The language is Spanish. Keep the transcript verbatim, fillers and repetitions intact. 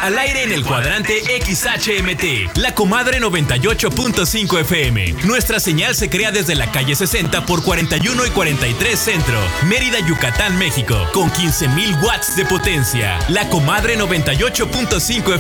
al aire en el cuadrante X H M T, La Comadre noventa y ocho punto cinco F M. Nuestra señal se crea desde la calle sesenta por cuarenta y uno y cuarenta y tres Centro, Mérida, Yucatán, México, con quince mil watts de potencia. La Comadre noventa y ocho punto cinco F M.